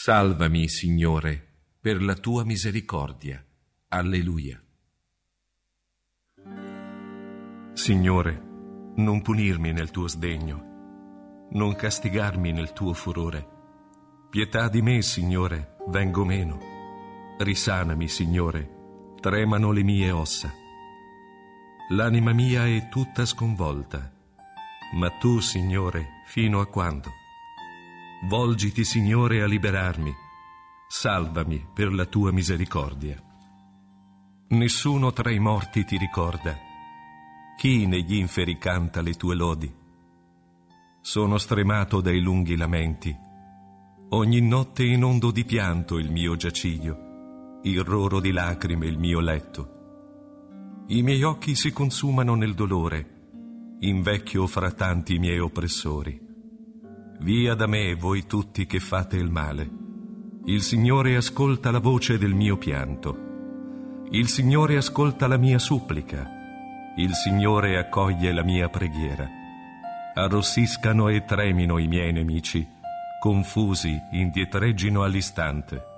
Salvami, Signore, per la tua misericordia. Alleluia. Signore, non punirmi nel tuo sdegno, non castigarmi nel tuo furore. Pietà di me, Signore, vengo meno. Risanami, Signore, tremano le mie ossa. L'anima mia è tutta sconvolta, ma tu, Signore, fino a quando? Volgiti, Signore, a liberarmi. Salvami per la tua misericordia. Nessuno tra i morti ti ricorda. Chi negli inferi canta le tue lodi? Sono stremato dai lunghi lamenti. Ogni notte inondo di pianto il mio giaciglio, il roro di lacrime il mio letto. I miei occhi si consumano nel dolore, invecchio fra tanti miei oppressori. Via da me, voi tutti che fate il male. Il Signore ascolta la voce del mio pianto. Il Signore ascolta la mia supplica. Il Signore accoglie la mia preghiera. Arrossiscano e tremino i miei nemici, confusi indietreggino all'istante.